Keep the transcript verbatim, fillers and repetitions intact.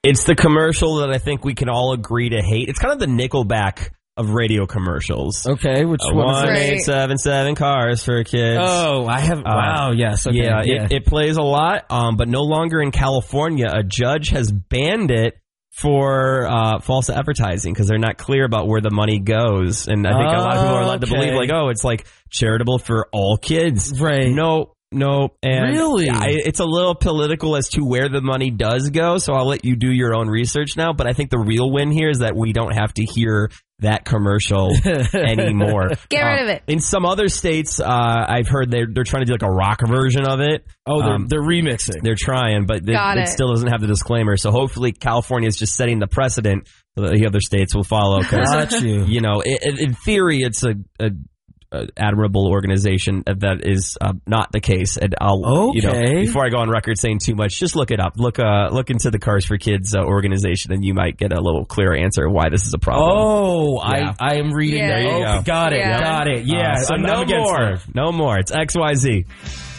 It's the commercial that I think we can all agree to hate. It's kind of the Nickelback of radio commercials. Okay, which uh, one? One eight seven seven cars for kids. Oh, I have. Uh, wow, yes. Okay, yeah, yeah. It, it plays a lot, um, but no longer in California. A judge has banned it for uh, false advertising because they're not clear about where the money goes. And I think oh, a lot of people are led okay. to believe, like, oh, it's like charitable for all kids. Right. No. No, and really? I, it's a little political as to where the money does go, so I'll let you do your own research now, but I think the real win here is that we don't have to hear that commercial anymore. Get rid um, of it. In some other states, uh, I've heard they're, they're trying to do like a rock version of it. Oh, they're, um, they're remixing. They're trying, but it, it. it still doesn't have the disclaimer, so hopefully California is just setting the precedent so that the other states will follow. Got you. You know, in, in theory, it's a... a Uh, admirable organization. That is uh, not the case, and I'll okay. you know, before I go on record saying too much, just look it up. Look, uh, look into the Cars for Kids uh, organization, and you might get a little clearer answer of why this is a problem. Oh, yeah. I I am reading. Yeah. There you oh, go. Got it. Yeah. Got it. Yeah. Uh, so I'm, no I'm more. It. No more. It's X Y Z.